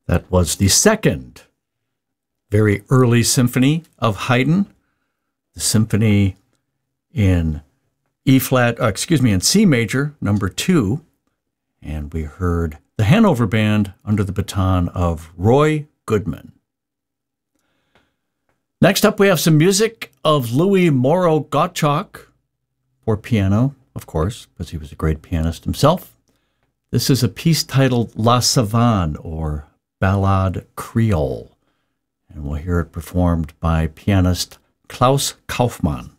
That was the second very early symphony of Haydn, the symphony in in C major, number 2. And we heard the Hanover Band under the baton of Roy Goodman. Next up, we have some music of Louis Moreau Gottschalk for piano, of course, because he was a great pianist himself. This is a piece titled La Savane, or Ballade Creole, and we'll hear it performed by pianist Klaus Kaufmann.